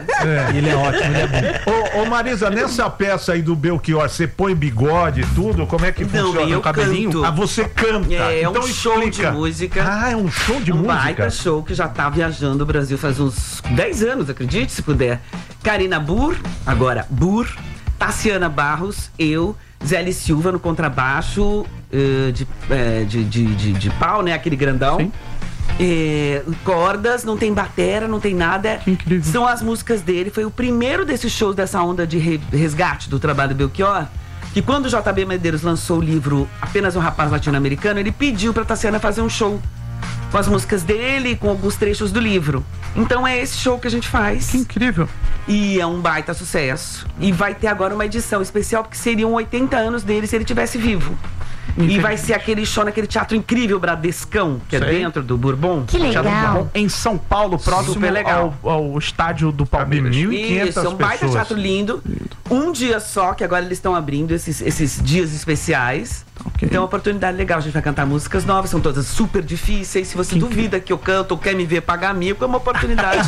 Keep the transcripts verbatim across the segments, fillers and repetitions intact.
É. Ele é ótimo, ele é bom. Ô, ô Marisa, nessa peça aí do Belchior, você põe bigode e tudo? Como é que Não, funciona? eu o cabelinho? canto. Ah, você canta. É, é então um show explica. de música. Ah, é um show de um música? Um baita show que já tá viajando o Brasil faz uns dez anos, acredite, se puder. Karina Burr, agora Burr, Tassiana Barros, eu, Zélia Silva no contrabaixo uh, de, uh, de, de, de, de pau, né? Aquele grandão. Sim. É, cordas, não tem batera, não tem nada. Que incrível. São as músicas dele. Foi o primeiro desses shows dessa onda de re, resgate do trabalho do Belchior. Que quando o J B Medeiros lançou o livro Apenas um Rapaz Latino-Americano, ele pediu pra Tassiana fazer um show com as músicas dele, com alguns trechos do livro. Então é esse show que a gente faz. Que incrível. E é um baita sucesso. E vai ter agora uma edição especial, porque seriam oitenta anos dele se ele tivesse vivo. E vai ser aquele show naquele teatro incrível, Bradescão, que Sei. é dentro do Bourbon. Que legal. Bourbon, em São Paulo, próximo ao, ao estádio do Palmeiras. mil e quinhentas Isso, é um baita pessoas. teatro lindo. Um dia só, que agora eles estão abrindo esses, esses dias especiais. Okay. Então é uma oportunidade legal. A gente vai cantar músicas novas, são todas super difíceis. Se você que duvida incrível. que eu canto ou quer me ver pagar mico, é uma oportunidade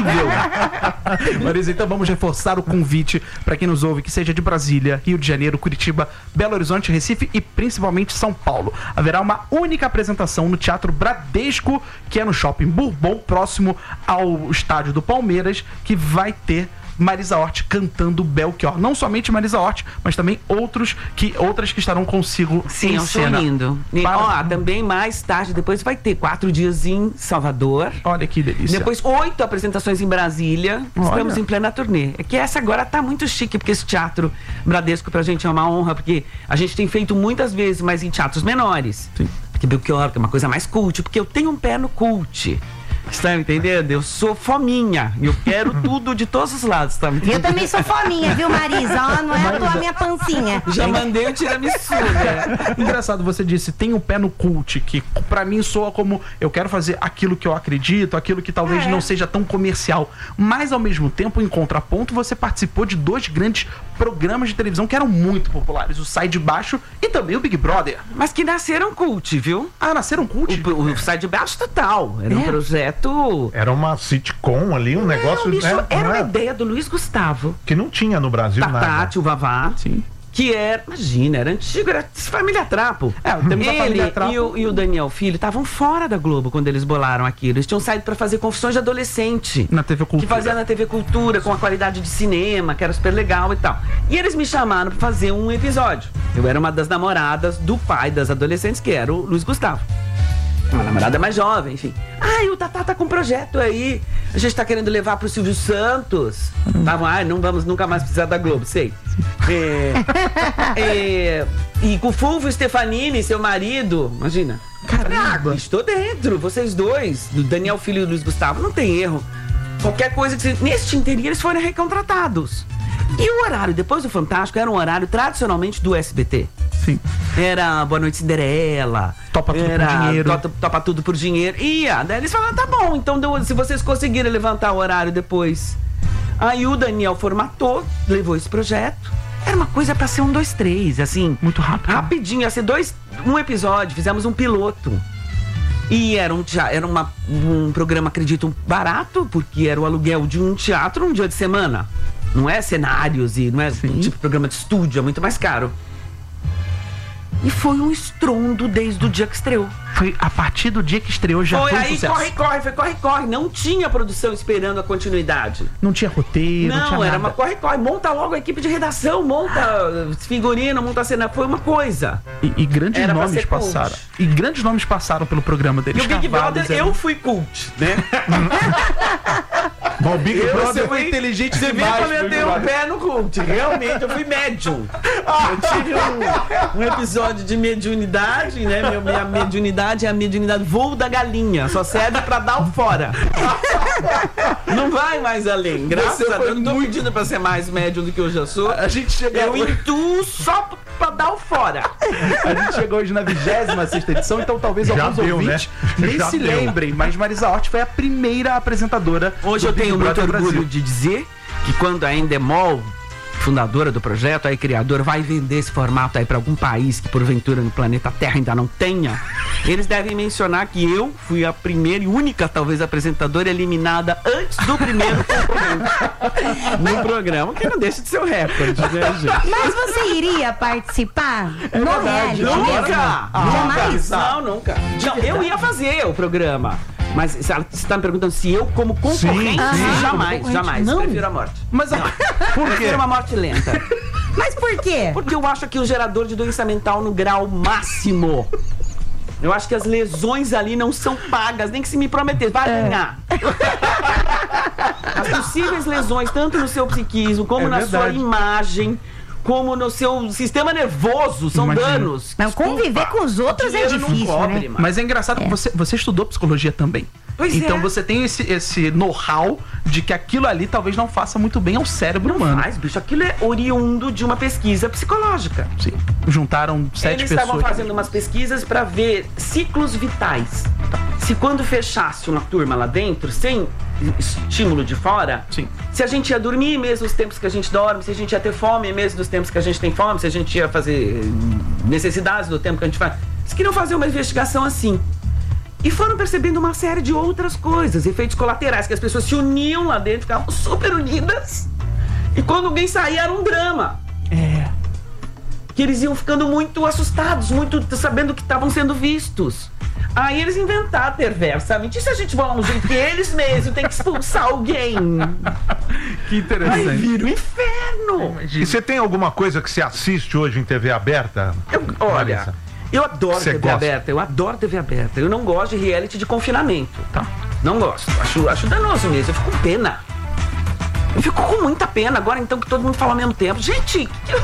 incrível. Marisa, então vamos reforçar o convite para quem nos ouve, que seja de Brasília, Rio de Janeiro, Curitiba, Belo Horizonte, Recife e principalmente São Paulo. Haverá uma única apresentação no Teatro Bradesco, que é no Shopping Bourbon, próximo ao estádio do Palmeiras, que vai ter Marisa Hort cantando Belchior. Não somente Marisa Hort, mas também outros que, outras que estarão consigo Sim, em é um show cena. lindo. E, Para... ó, também mais tarde, depois vai ter quatro dias em Salvador. Olha que delícia. Depois oito apresentações em Brasília. Olha. Estamos em plena turnê. É que essa agora tá muito chique, porque esse teatro Bradesco pra gente é uma honra, porque a gente tem feito muitas vezes, mas em teatros menores. Sim. Porque Belchior é uma coisa mais cult, porque eu tenho um pé no cult. Está me entendendo? Eu sou fominha. Eu quero tudo de todos os lados, tá me entendendo? Eu também sou fominha, viu, Marisa? Ó, não é à toa a minha pancinha. Já mandei o tiramisu, né? Engraçado, você disse, tem um pé no cult, que pra mim soa como eu quero fazer aquilo que eu acredito, aquilo que talvez é. não seja tão comercial. Mas, ao mesmo tempo, em contraponto, você participou de dois grandes programas de televisão que eram muito populares, o Sai de Baixo e também o Big Brother. Mas que nasceram cult, viu? Ah, nasceram cult? O, o, o Sai de Baixo total. Era é. um projeto... Era uma sitcom ali, um negócio... Bicho, né? era uma é? ideia do Luiz Gustavo. Que não tinha no Brasil nada. Tati, o Vavá. Sim. Que era, imagina, era antigo, era Família Trapo. É, temos a Família Trapo. E o, e o Daniel Filho estavam fora da Globo quando eles bolaram aquilo. Eles tinham saído pra fazer Confissões de Adolescente. Na T V Cultura. Que fazia na T V Cultura, com a qualidade de cinema, que era super legal e tal. E eles me chamaram pra fazer um episódio. Eu era uma das namoradas do pai das adolescentes, que era o Luiz Gustavo. Uma namorada mais jovem, enfim. Ai, o Tatá tá com um projeto aí. A gente tá querendo levar pro Silvio Santos. Tavam, ai, não vamos nunca mais precisar da Globo, sei. É, é, e com o Fulvio Stefanini, seu marido, imagina. Caramba. Ah, estou dentro, vocês dois, do Daniel Filho e do Luiz Gustavo, não tem erro. Qualquer coisa que... Nesse interim, eles foram recontratados. E o horário, depois do Fantástico, era um horário tradicionalmente do S B T. Sim. Era Boa Noite Cinderela. Topa tudo era por dinheiro. Topa, topa tudo por dinheiro. Ia. Daí eles falaram, tá bom, então deu, se vocês conseguirem levantar o horário depois. Aí o Daniel formatou, levou esse projeto. Era uma coisa pra ser um, dois, três, assim. Muito rápido. Rapidinho, ia ser dois, um episódio, fizemos um piloto. E era, um, era uma, um programa, acredito, barato, porque era o aluguel de um teatro um dia de semana. Não é cenários e não é um tipo de programa de estúdio, é muito mais caro. E foi um estrondo desde o dia que estreou. Foi a partir do dia que estreou já foi, foi um aí, sucesso. corre, corre, foi corre, corre. Não tinha produção esperando a continuidade. Não tinha roteiro, não, não tinha era nada. uma corre, corre. Monta logo a equipe de redação, monta figurino, monta cena. Foi uma coisa. E, e grandes Era nomes passaram. Cult. E grandes nomes passaram pelo programa deles. E o Big Carvalho, Brother, Zé... eu fui cult, né? Bom, o Big eu, Brother foi inteligente Você viu demais. como eu dei um pé no cult. Realmente, eu fui médium. Eu tive um, um episódio de mediunidade, né? Minha, minha mediunidade é a mediunidade voo da galinha. Só serve pra dar o fora. Não vai mais além. Graças Você a Deus, eu não tô muito... pedindo pra ser mais médium do que eu já sou. A gente chegou... Eu intuo só pra dar o fora. A gente chegou hoje na vigésima sexta edição, então talvez Já alguns deu, ouvintes né? nem Já se deu. lembrem, mas Marisa Hort foi a primeira apresentadora. Hoje do eu Big tenho muito Brother orgulho Brasil. de dizer que quando a Endemol fundadora do projeto, aí criadora, vai vender esse formato aí pra algum país que porventura no planeta Terra ainda não tenha, eles devem mencionar que eu fui a primeira e única, talvez, apresentadora eliminada antes do primeiro concorrente no programa, que não deixa de ser o recorde, né, gente? Mas você iria participar no reality? Nunca! mesmo? Jamais? Não, nunca. Não, eu ia fazer o programa. Mas você está me perguntando se eu, como concorrente, Sim, sim. jamais, Concorrente, jamais. não. Prefiro a morte. Mas Não. Por quê? Prefiro uma morte lenta. Mas por quê? Porque eu acho que o gerador de doença mental no grau máximo. Eu acho que as lesões ali não são pagas, nem que se me prometer, vai ganhar. As possíveis lesões, tanto no seu psiquismo, como É na verdade. sua imagem, como no seu sistema nervoso, são Imagino. danos. Não, conviver com os outros é Dinheiro não difícil, cobre, né? mano. Mas é engraçado que você, você estudou psicologia também. Pois então é. você tem esse, esse know-how de que aquilo ali talvez não faça muito bem ao cérebro humano. Mas, bicho, aquilo é oriundo de uma pesquisa psicológica. Sim. Juntaram sete Eles pessoas. estavam fazendo umas pesquisas para ver ciclos vitais. Se quando fechasse uma turma lá dentro, sem estímulo de fora, Sim. se a gente ia dormir mesmo os tempos que a gente dorme, se a gente ia ter fome mesmo dos tempos que a gente tem fome, se a gente ia fazer necessidades do tempo que a gente faz. Eles queriam fazer uma investigação assim. E foram percebendo uma série de outras coisas, efeitos colaterais, que as pessoas se uniam lá dentro, ficavam super unidas. E quando alguém saía, era um drama. É. Que eles iam ficando muito assustados, muito sabendo que estavam sendo vistos. Aí eles inventaram perversamente. E se a gente for um jeito que eles mesmos têm que expulsar alguém? Que Aí interessante. vira o inferno. E você tem alguma coisa que você assiste hoje em T V aberta? Eu, olha, Marisa? eu adoro Você T V gosta? aberta, eu adoro T V aberta. Eu não gosto de reality de confinamento. Tá. Não gosto. Acho, acho danoso mesmo. Eu fico com pena. Eu fico com muita pena agora, então, que todo mundo fala ao mesmo tempo. Gente, que...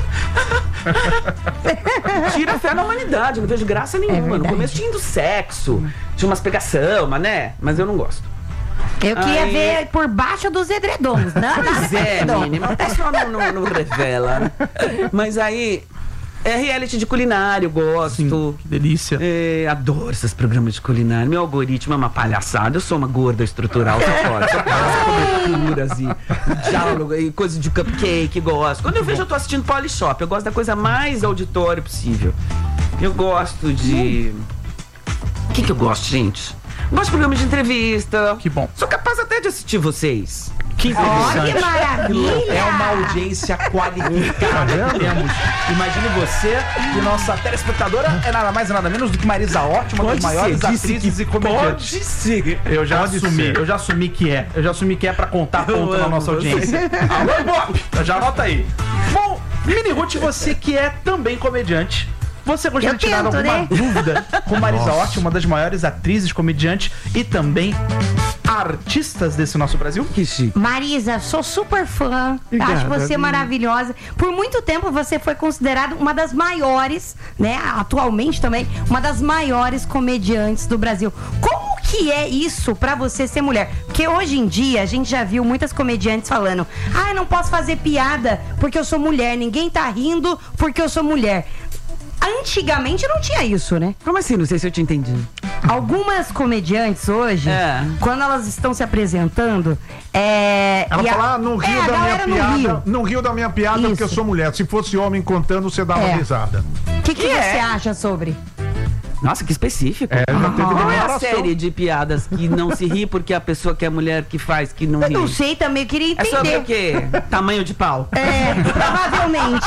tira a fé na humanidade, não vejo graça nenhuma. No verdade. começo tinha do sexo, tinha umas pegação, mas né? Mas eu não gosto. Eu queria Aí- ver por baixo dos edredons. Não, Pois é, não. menina, o pessoal não, não, não revela. Né? Mas aí, é reality de culinário, eu gosto. Sim, que delícia. É, adoro esses programas de culinária. Meu algoritmo é uma palhaçada. Eu sou uma gorda estrutural, sou forte. Eu faço coberturas e diálogo e coisa de cupcake, gosto. Quando eu vejo, eu tô assistindo Polishop. Eu gosto da coisa mais auditório possível. Eu gosto de... O que que eu gosto, gente? Eu gosto de programas de entrevista. Que bom. Sou capaz até de assistir vocês. Que Olha que interessante. maravilha! É uma audiência qualificada que temos. Imagine você que nossa telespectadora é nada mais e nada menos do que Marisa Hort, uma das maiores atrizes e comediantes. Pode ser. Eu já Pode assumi, ser. eu já assumi que é. Eu já assumi que é pra contar ponto na amo nossa você. audiência. Alô, Ibope! Já anota aí. Bom, Mini Ruth, você que é também comediante. Você gostaria Eu de tirar tento, alguma né? dúvida com Marisa Hort, uma das maiores atrizes, comediantes e também artistas desse nosso Brasil? Que chique. Marisa, sou super fã. Obrigada, Acho você amiga. maravilhosa. Por muito tempo você foi considerada uma das maiores, né? Atualmente também, uma das maiores comediantes do Brasil. Como que é isso pra você ser mulher? Porque hoje em dia a gente já viu muitas comediantes falando: ah, eu não posso fazer piada porque eu sou mulher. Ninguém tá rindo porque eu sou mulher. Antigamente não tinha isso, né? Como assim? Não sei se eu te entendi. Algumas comediantes hoje, É. quando elas estão se apresentando, é. Ela e a- fala, ah, não riu é, a da minha galera não piada. riu. Não riu da minha piada porque eu Isso. sou mulher. Se fosse homem contando, você dava É. risada. O que, que Que você é? acha sobre? Nossa, que específico. É, já teve Qual é a declaração. série de piadas que não se ri porque a pessoa que é mulher que faz que não Eu ri? não sei também, eu queria É sobre o entender. quê? Tamanho de pau. É, provavelmente.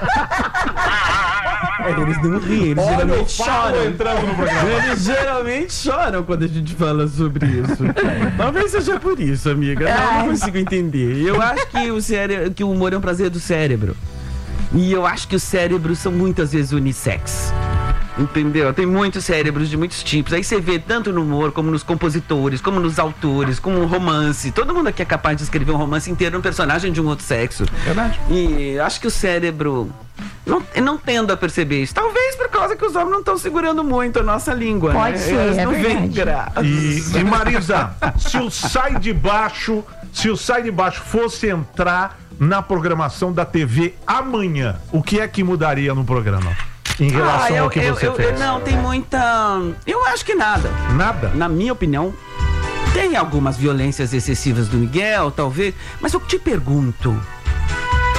Eles não riem, eles geralmente choram. entrando no programa. Eles geralmente choram quando a gente fala sobre isso. Talvez seja por isso, amiga. Não, não consigo entender. Eu acho que o, cére... que o humor é um prazer do cérebro. E eu acho que os cérebros são muitas vezes unissex. Entendeu? Tem muitos cérebros de muitos tipos. Aí você vê tanto no humor, como nos compositores, como nos autores, como no romance. Todo mundo aqui é capaz de escrever um romance inteiro num personagem de um outro sexo. Verdade. E acho que o cérebro não, eu não tendo a perceber isso. Talvez por causa que os homens não estão segurando muito a nossa língua. Pode né? ser, Eles é não veem verdade. graça. E, e Marisa, se o Sai de Baixo, se o Sai de Baixo fosse entrar na programação da T V amanhã, o que é que mudaria no programa? Em relação Ah, eu, ao que eu, você eu, fez? eu- não, tem muita. Eu acho que nada. Nada? Na minha opinião, tem algumas violências excessivas do Miguel, talvez. Mas eu te pergunto: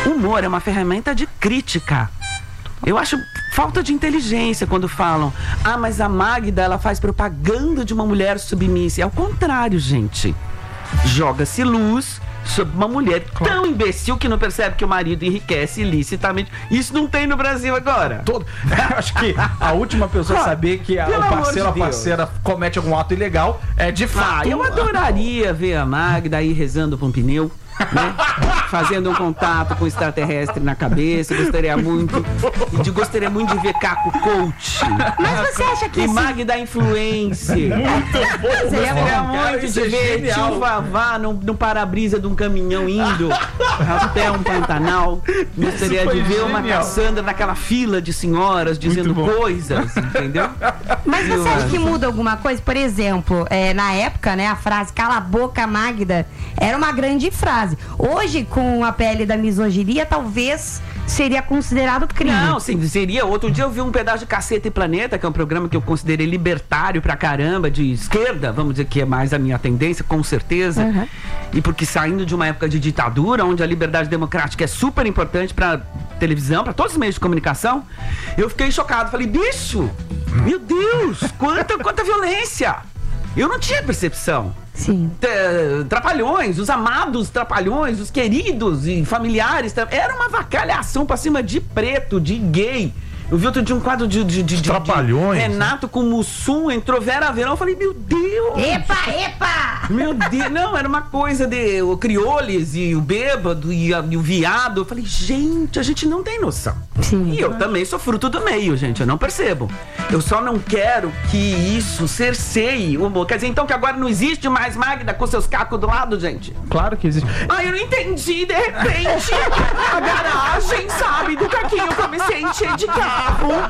humor é uma ferramenta de crítica. Eu acho falta de inteligência quando falam: ah, mas a Magda, ela faz propaganda de uma mulher submissa. É ao contrário, gente. Joga-se luz sobre uma mulher tão imbecil que não percebe que o marido enriquece ilicitamente. Isso não tem no Brasil agora. Todo... Acho que a última pessoa a saber que a, o parceiro ou de a parceira comete algum ato ilegal é de fato. Ah, eu adoraria ver a Magda aí rezando pra um pneu, né? Fazendo um contato com o extraterrestre na cabeça. Gostaria muito de, gostaria muito de ver Caco Coach. Mas você acha que e esse... Magda Influencer. Muito bom. Gostaria muito de é ver genial. tio Vavá no, no para-brisa de um caminhão indo até um Pantanal. Gostaria de ver uma genial. Cassandra naquela fila de senhoras dizendo coisas, entendeu? Mas você Eu acha acho. que muda alguma coisa? Por exemplo, é, na época, né, a frase "cala a boca, Magda" era uma grande frase. Hoje, com a pele da misoginia, talvez seria considerado crime. Não, sim, seria. Outro dia eu vi um pedaço de Caceta e Planeta, que é um programa que eu considerei libertário pra caramba, de esquerda, vamos dizer que é mais a minha tendência, com certeza. Uhum. E porque saindo de uma época de ditadura, onde a liberdade democrática é super importante pra televisão, pra todos os meios de comunicação, eu fiquei chocado. Falei, bicho, meu Deus, quanta, quanta violência! Eu não tinha percepção. Sim. É, trapalhões, os amados trapalhões, os queridos e familiares. Era uma vacalhação pra cima de preto, de gay. Eu vi outro dia um quadro de, de, de, de Trapalhões, de Renato com Mussum, entrou Vera Verão. Eu falei, meu Deus! Epa, epa! Meu Deus! Não, era uma coisa de o Crioles e o bêbado e, a, e o viado. Eu falei, gente, a gente não tem noção. Sim. E eu também sou fruto do meio, gente. Eu não percebo. Eu só não quero que isso cerceie o humor. Quer dizer, então que agora não existe mais Magda com seus cacos do lado, gente? Claro que existe. Ah, eu não entendi, de repente, a garagem, sabe, do caquinho comecei a encher de carro,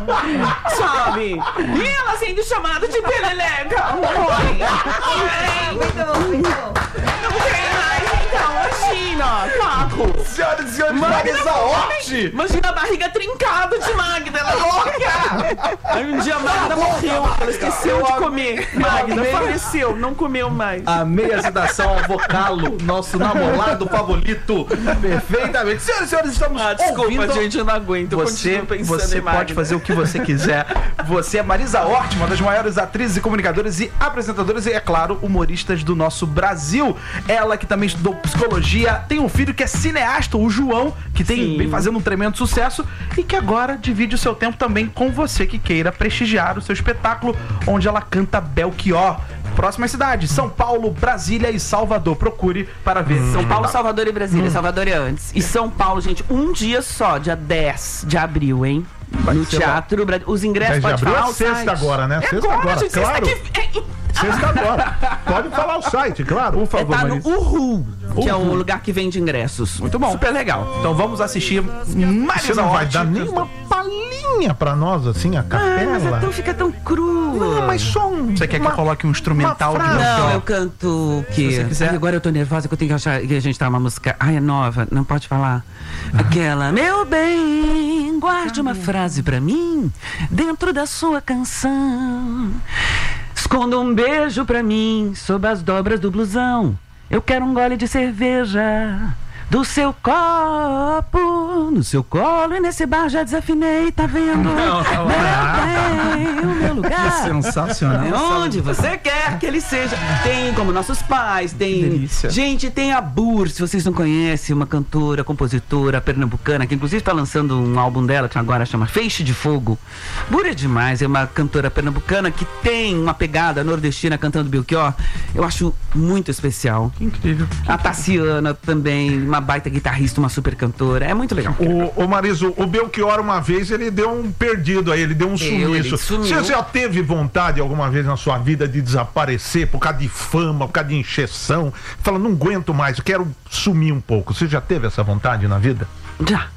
sabe? E ela sendo chamada de Peleleca, mãe. Não tem mais, então, imagina, Caco. Senhoras e senhores, Marisa Hort! Imagina a barriga trincada de Magda, ela é louca. Aí um dia a Magda morreu, ela esqueceu de comer. Magda faleceu, não comeu mais. Amei a citação ao Vocalo, nosso namorado favorito. Perfeitamente. Senhoras e senhores, estamos Ah, desculpa, ouvindo... gente, eu não aguento. Eu Você, continuo pensando você em Magda. pode fazer o que você quiser. Você é Marisa Hort, uma das maiores atrizes e comunicadoras e apresentadoras e, é claro, humoristas do nosso Brasil. Ela que também estudou psicologia, tem um filho que é cineasta, o João, que tem, Sim. vem fazendo um tremendo sucesso e que agora divide o seu tempo também com você que queira prestigiar o seu espetáculo, onde ela canta Belchior. Próximas cidades, São Paulo, Brasília e Salvador. Procure para ver. São Paulo, Salvador e Brasília. Salvador é antes. E São Paulo, gente, um dia só, dia dez de abril, hein? Vai no ser Teatro Bra- Os ingressos, dez de pode abril falar é o sexta site. agora, né? É Sexta agora, agora, gente, claro. sexta que vem. Sexta agora. Pode falar o site, claro. Por É, favor, tá no Marisa. Uhul, que é o lugar que vende ingressos. Muito bom. Super legal. Então vamos assistir Você Marisa não vai Hort. dar nenhuma palhinha pra nós, assim, a Ah, mas é capela? tão, fica tão cru. Não, mas só um... Você quer que eu coloque um instrumental uma de frase. Belchior? Não, eu canto o quê? Se você quiser. Ai, agora eu tô nervosa que eu tenho que achar que a gente tá uma música. Ai, é nova, não pode falar. Aquela, meu bem, guarde uma frase pra mim dentro da sua canção. Esconda um beijo pra mim sob as dobras do blusão. Eu quero um gole de cerveja do seu copo, no seu colo, e nesse bar já desafinei, tá vendo? Não, não, Meu bem, o meu lugar. Sensacional. É onde você quer que ele seja. Tem como nossos pais, tem. Delícia. Gente, tem a Bur, se vocês não conhecem, uma cantora, compositora pernambucana, que inclusive está lançando um álbum dela que agora chama Feixe de Fogo. Bur é demais, é uma cantora pernambucana que tem uma pegada nordestina cantando Belchior. Eu acho muito especial. Que incrível. A Tassiana também, uma baita guitarrista, uma super cantora. É muito legal. O, o Mariso, o Belchior uma vez ele deu um perdido aí, ele deu um Deu, ele sumiço. sumiu. Você já teve vontade alguma vez na sua vida de desaparecer por causa de fama, por causa de encheção? Fala, não aguento mais, eu quero sumir um pouco. Você já teve essa vontade na vida? Já.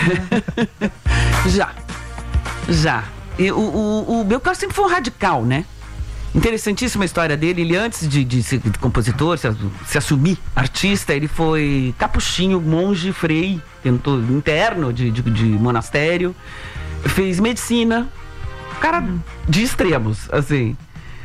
Já. Já. E o, o, o Belchior sempre foi um radical, né? Interessantíssima a história dele. Ele, antes de, de ser compositor, se, se assumir artista, ele foi capuchinho, monge, frei, tentou, interno de, de, de monastério, fez medicina. Cara de extremos, assim.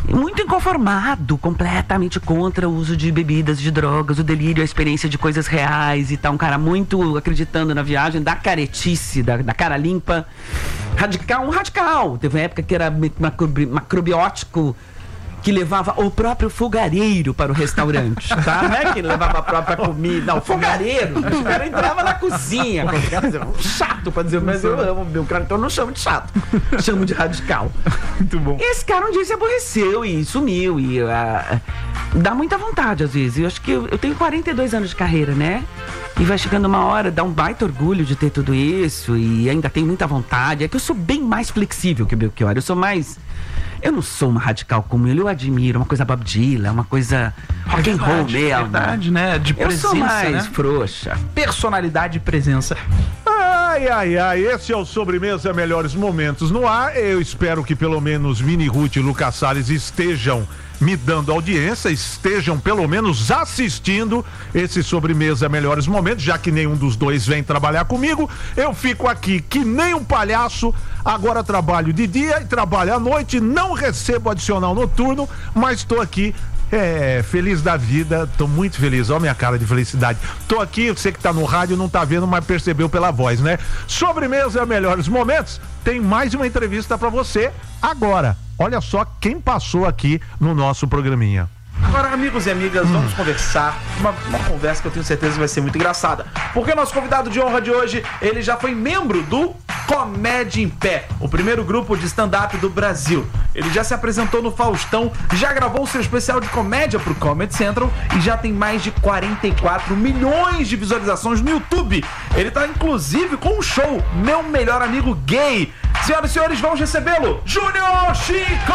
muito inconformado, completamente contra o uso de bebidas, de drogas, o delírio, a experiência de coisas reais e tal. Um cara muito acreditando na viagem, da caretice, da, da cara limpa. Radical, um radical. Teve uma época que era macrobi, macrobiótico, que levava o próprio fogareiro para o restaurante, tá? Não é que levava a própria comida, não, fogareiro. O cara entrava na cozinha. Chato pra dizer, mas eu amo meu cara, então eu não chamo de chato, chamo de radical. Muito bom. Esse cara um dia se aborreceu e sumiu e uh, dá muita vontade às vezes. Eu acho que eu, eu tenho quarenta e dois anos de carreira, né? E vai chegando uma hora, dá um baita orgulho de ter tudo isso e ainda tenho muita vontade. É que eu sou bem mais flexível que o Belchior, eu sou mais... Eu não sou uma radical como ele, eu admiro, uma coisa Bob Dylan, uma coisa rock and roll mesmo. Verdade, né? De presença, eu sou mais né? frouxa. Personalidade e presença. Ai, ai, ai, esse é o Sobremesa Melhores Momentos no ar. Eu espero que pelo menos Vini Ruth e Lucas Salles estejam me dando audiência, estejam pelo menos assistindo esse Sobremesa Melhores Momentos, já que nenhum dos dois vem trabalhar comigo. Eu fico aqui que nem um palhaço, agora trabalho de dia e trabalho à noite, não recebo adicional noturno, mas estou aqui É, feliz da vida, tô muito feliz, ó minha cara de felicidade. Tô aqui, você que tá no rádio não tá vendo, mas percebeu pela voz, né? Sobremesa Melhores Momentos, tem mais uma entrevista pra você agora. Olha só quem passou aqui no nosso programinha. Agora, amigos e amigas, vamos conversar, uma, uma conversa que eu tenho certeza que vai ser muito engraçada, porque o nosso convidado de honra de hoje, ele já foi membro do Comédia em Pé, o primeiro grupo de stand-up do Brasil. Ele já se apresentou no Faustão, já gravou seu especial de comédia pro Comedy Central e já tem mais de quarenta e quatro milhões de visualizações no YouTube. Ele tá inclusive com um show, Meu Melhor Amigo Gay. Senhoras e senhores, vamos recebê-lo, Júnior Chico!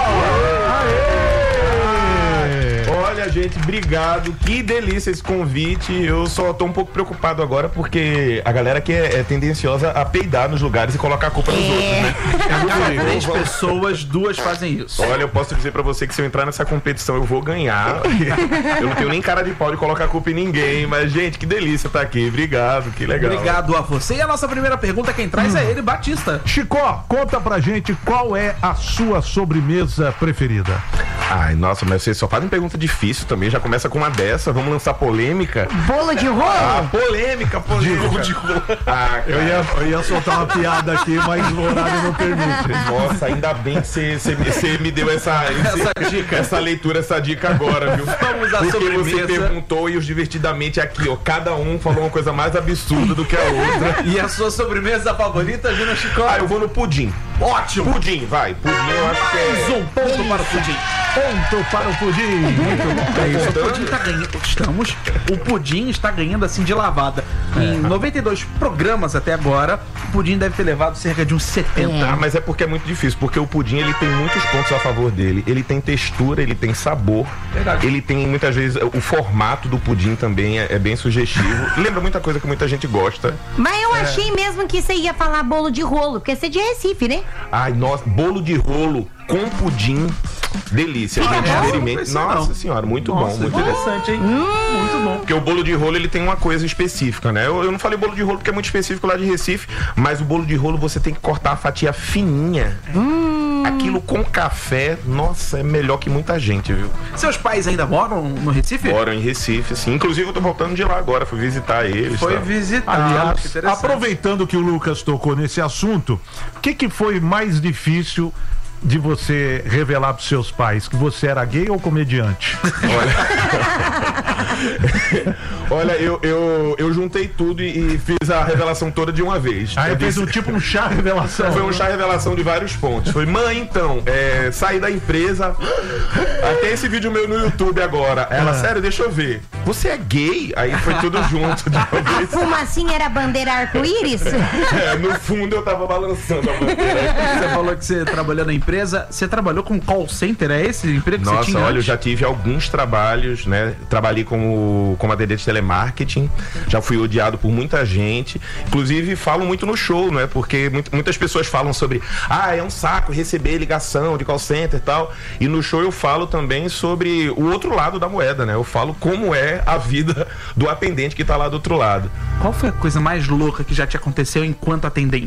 Aê! Olha, gente, obrigado. Que delícia esse convite. Eu só tô um pouco preocupado agora porque a galera aqui é, é tendenciosa a peidar nos lugares e colocar a culpa nos outros, né? Cada três pessoas, duas fazem isso. Olha, eu posso dizer pra você que se eu entrar nessa competição eu vou ganhar. Eu não tenho nem cara de pau de colocar a culpa em ninguém, mas, gente, que delícia estar aqui. Obrigado, que legal. Obrigado a você. E a nossa primeira pergunta, quem traz hum. é ele, Batista. Chico, conta pra gente qual é a sua sobremesa preferida. Ai, nossa, mas vocês só fazem pergunta difícil também, já começa com uma dessa, vamos lançar polêmica. Bolo de rolo? Ah, polêmica, polêmica. De rolo. Ah, eu, ia, eu ia soltar uma piada aqui, mas o horário não permite. Nossa, ainda bem que você me deu essa, esse, essa dica, essa leitura, essa dica agora, viu? Vamos à Porque sobremesa. Você perguntou e os divertidamente aqui, ó, cada um falou uma coisa mais absurda do que a outra. E a sua sobremesa favorita, Júnior Chico? Ah, eu vou no pudim. Ótimo! Pudim, vai. Pudim eu acho que é... Um ponto para o pudim. Ponto para o pudim. Muito bom. É isso, o pudim tá ganhando. Estamos. O pudim está ganhando assim de lavada. Em noventa e dois programas até agora, o pudim deve ter levado cerca de uns setenta. Ah, mas é porque é muito difícil, porque o pudim ele tem muitos pontos a favor dele. Ele tem textura, ele tem sabor. Verdade. Ele tem muitas vezes. O formato do pudim também é, é bem sugestivo. Lembra muita coisa que muita gente gosta. Mas eu achei mesmo que você ia falar bolo de rolo, porque você é de Recife, né? Ai, nossa, bolo de rolo com pudim. Delícia, Ah, gente, nossa, experimente. não Nossa não. senhora, muito Nossa, bom, muito interessante, hein? Muito bom. Porque o bolo de rolo, ele tem uma coisa específica, né? Eu, eu não falei bolo de rolo porque é muito específico lá de Recife, mas o bolo de rolo você tem que cortar a fatia fininha. Hum. Aquilo com café, nossa, é melhor que muita gente, viu? Seus pais ainda moram no Recife? Moram em Recife, sim. Inclusive eu tô voltando de lá agora, fui visitar eles. Foi tá? visitar. Aliás, que interessante. aproveitando que o Lucas tocou nesse assunto, o que, que foi mais difícil de você revelar pros seus pais? Que você era gay ou comediante? Olha, Olha eu, eu, eu juntei tudo e, e fiz a revelação toda de uma vez. Aí eu fez disse... um tipo um chá revelação. Foi um chá revelação de vários pontos. Foi, mãe, então, é, saí da empresa. Até esse vídeo meu no YouTube agora. Ela, ah. sério, deixa eu ver. Você é gay? Aí foi tudo junto de uma vez. A fumacinha era bandeira arco-íris? É, no fundo eu tava balançando a bandeira. Você falou que você trabalhou na empresa. Você trabalhou com call center? É esse emprego que Nossa, você tinha olha, antes? eu já tive alguns trabalhos, né? Trabalhei como, como A D D de telemarketing. Já fui odiado por muita gente. Inclusive, falo muito no show, não é? Porque muito, muitas pessoas falam sobre ah, é um saco receber ligação de call center e tal. E no show eu falo também sobre o outro lado da moeda, né? Eu falo como é a vida do atendente que tá lá do outro lado. Qual foi a coisa mais louca que já te aconteceu enquanto atendente?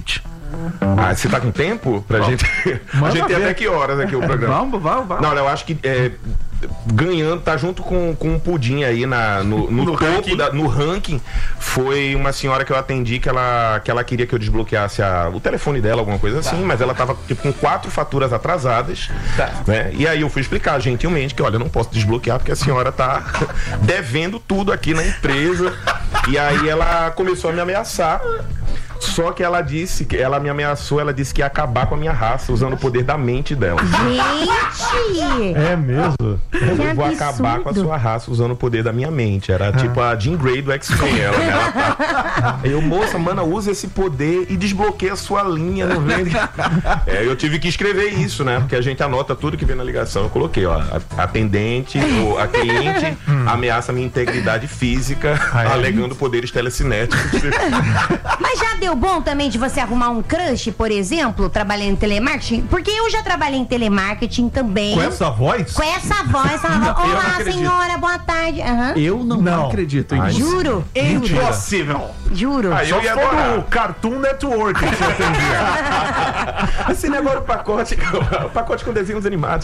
Ah, você tá com tempo pra gente? A gente tem até que horas aqui o programa? Vamos, vamos, vamos. Não, eu acho que é, ganhando, tá junto com, com um pudim aí na, no, no, no topo, ranking. Da, no ranking, foi uma senhora que eu atendi que ela, que ela queria que eu desbloqueasse a, o telefone dela, alguma coisa assim, tá. Mas ela tava tipo, com quatro faturas atrasadas, tá. Né? E aí eu fui explicar gentilmente que, olha, eu não posso desbloquear porque a senhora tá devendo tudo aqui na empresa. E aí ela começou a me ameaçar. Só que ela disse, que ela me ameaçou, ela disse que ia acabar com a minha raça usando o poder da mente dela. Gente! É mesmo? Eu vou acabar com a sua raça usando o poder da minha mente. Era ah. tipo a Jean Grey do X-Men. Ela, né? Ela tá... Eu, moça, mana, usa esse poder e desbloqueia a sua linha. Não vem? É, eu tive que escrever isso, né? Porque a gente anota tudo que vem na ligação. Eu coloquei, ó, a atendente, ou a cliente hum. ameaça minha integridade física, ah, é? alegando poderes telecinéticos. Mas já deu bom também de você arrumar um crush, por exemplo, trabalhando em telemarketing? Porque eu já trabalhei em telemarketing também. Com essa voz? Com essa voz. Essa voz. Olá, senhora, boa tarde. Uhum. Eu não, não. acredito em isso. Juro. Impossível. Juro. Ah, Só for o Cartoon Network que você atendia. Esse negócio do pacote, o pacote com desenhos animados.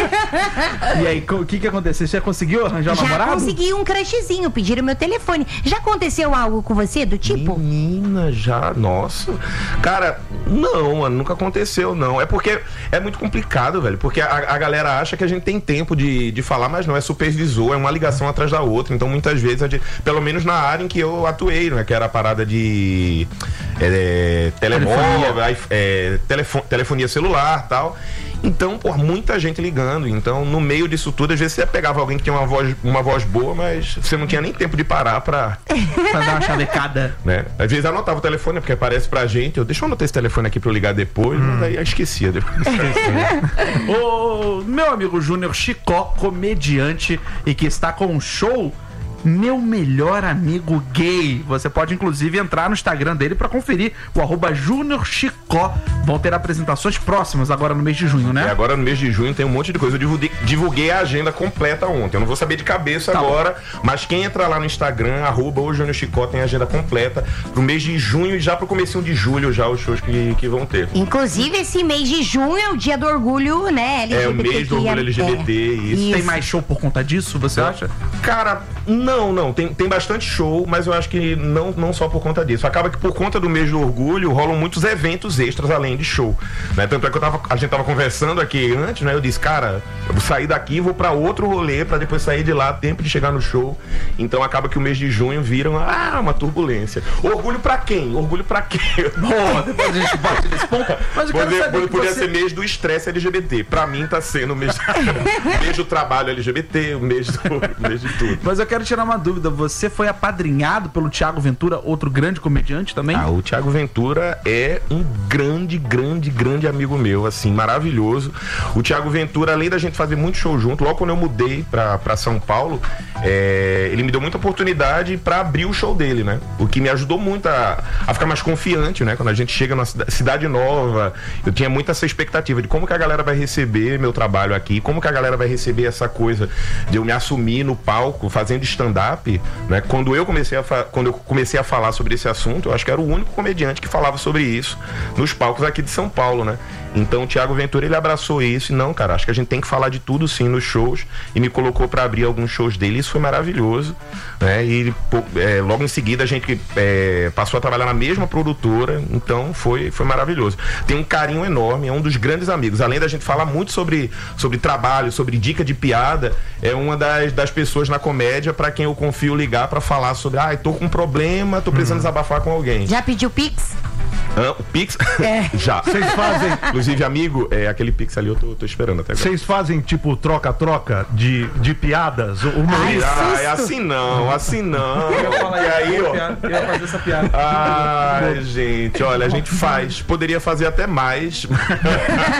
E aí, o que que aconteceu? Você já conseguiu arranjar um já namorado? Já consegui um crushzinho, pediram meu telefone. Já aconteceu algo com você do tipo? Menina, já, nossa. Cara, não, mano, nunca aconteceu, não. É porque é muito complicado, velho. Porque a, a galera acha que a gente tem tempo de, de falar, mas não, é supervisor, é uma ligação atrás da outra. Então, muitas vezes, a gente, pelo menos na área em que eu atuei, né? Que era a parada de é, telemóvel, é, telefone, telefonia celular e tal. Então, por muita gente ligando. Então, no meio disso tudo, às vezes você pegava alguém que tinha uma voz, uma voz boa, mas você não tinha nem tempo de parar pra... pra dar uma chavecada. Né? Às vezes anotava o telefone, porque aparece pra gente. Eu, deixa eu anotar esse telefone aqui pra eu ligar depois. Hum. Mas aí eu esquecia depois. O meu amigo Júnior Chicó, comediante e que está com um show... Meu melhor amigo gay. Você pode inclusive entrar no Instagram dele pra conferir o arroba Júnior Chicó. Vão ter apresentações próximas agora no mês de junho, né? É, agora no mês de junho tem um monte de coisa. Eu divulguei, divulguei a agenda completa ontem. Eu não vou saber de cabeça tá agora, bom. Mas quem entrar lá no Instagram, arroba o Júnior Chicó, tem a agenda completa pro mês de junho e já pro comecinho de julho já os shows que, que vão ter. Inclusive esse mês de junho é o dia do orgulho, né? L G B T. É o mês do orgulho L G B T, é. isso. Tem mais show por conta disso, você não. acha? Cara, não, não. Tem, tem bastante show, mas eu acho que não, não só por conta disso. Acaba que por conta do mês do orgulho rolam muitos eventos extras além de show. Né? Tanto é que eu tava, a gente tava conversando aqui antes, né? Eu disse, cara, eu vou sair daqui e vou pra outro rolê pra depois sair de lá, tempo de chegar no show. Então acaba que o mês de junho vira uma, ah, uma turbulência. Orgulho pra quem? Orgulho pra quê? Bom, depois a gente bate nesse ponto. Mas eu quero Poder, saber poderia você... ser mês do estresse L G B T. Pra mim tá sendo o mês, mês do trabalho L G B T, o mês, do, o mês de tudo. Mas eu quero tirar uma dúvida. Você foi apadrinhado pelo Thiago Ventura, outro grande comediante também? Ah, o Thiago Ventura é um grande, grande, grande amigo meu, assim, maravilhoso. O Thiago Ventura, além da gente fazer muito show junto, logo quando eu mudei pra, pra São Paulo, é, ele me deu muita oportunidade pra abrir o show dele, né? O que me ajudou muito a, a ficar mais confiante, né? Quando a gente chega numa cidade nova, eu tinha muito essa expectativa de como que a galera vai receber meu trabalho aqui, como que a galera vai receber essa coisa de eu me assumir no palco, fazendo stand-up, né? Quando eu comecei a fa- quando eu comecei a falar sobre esse assunto, eu acho que era o único comediante que falava sobre isso nos palcos aqui de São Paulo, né? Então o Thiago Ventura, ele abraçou isso e não, cara, acho que a gente tem que falar de tudo sim nos shows, e me colocou pra abrir alguns shows dele. Isso foi maravilhoso, né? E é, logo em seguida a gente é, passou a trabalhar na mesma produtora, então foi, foi maravilhoso. Tem um carinho enorme, é um dos grandes amigos, além da gente falar muito sobre, sobre trabalho, sobre dica de piada, é uma das, das pessoas na comédia pra quem eu confio ligar pra falar sobre, ah, tô com um problema, tô precisando hum. desabafar com alguém. Já pediu Pix? Ah, o Pix? É. Já. Vocês fazem. Inclusive, amigo, é, aquele Pix ali eu tô, tô esperando até agora. Vocês fazem tipo troca-troca de, de piadas? Humoristas? Ah, é assim não, assim não. Eu ia falar, e aí, ó. Eu ia fazer essa piada. Ai, gente, olha, a gente faz. Poderia fazer até mais.